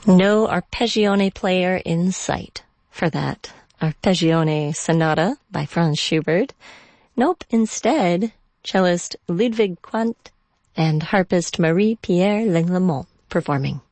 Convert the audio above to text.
No arpeggione player in sight for that Arpeggione Sonata by Franz Schubert. Nope, instead, cellist Ludwig Quandt and harpist Marie-Pierre Lenglemont performing.